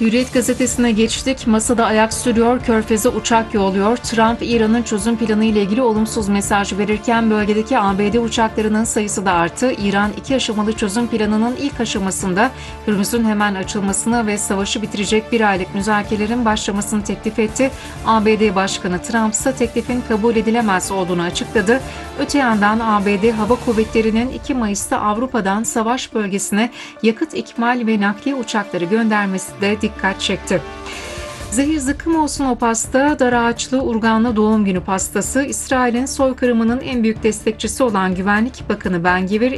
Hürriyet gazetesine geçtik. Masada ayak sürüyor, Körfez'e uçak yolluyor. Trump, İran'ın çözüm planı ile ilgili olumsuz mesaj verirken bölgedeki ABD uçaklarının sayısı da arttı. İran, 2 aşamalı çözüm planının ilk aşamasında Hürmüz'ün hemen açılmasını ve savaşı bitirecek 1 aylık müzakerelerin başlamasını teklif etti. ABD Başkanı Trump ise teklifin kabul edilemez olduğunu açıkladı. Öte yandan ABD Hava Kuvvetleri'nin 2 Mayıs'ta Avrupa'dan savaş bölgesine yakıt ikmal ve nakliye uçakları göndermesi de dikkat çekti. Zehir zıkkım olsun o pasta, dar ağaçlı urganlı doğum günü pastası. İsrail'in soykırımının en büyük destekçisi olan Güvenlik Bakanı Ben Gvir,